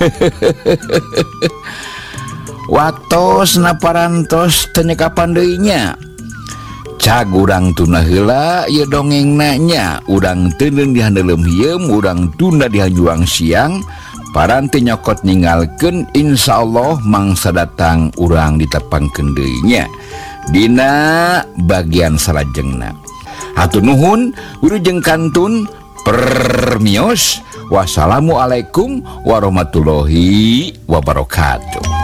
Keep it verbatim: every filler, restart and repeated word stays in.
Watos naparantos tenyeka pandainya cag urang tuna heula ieu dongeng nanya urang teuneung di handelem hieum urang tunda di hajuang siang paranti nyokot ninggalkeun insyaallah mangsa datang urang ditepangkeun deui nya dina bagian salajengna. Hatur nuhun wilujeng kantun permios. Wassalamualaikum warahmatullahi wabarakatuh.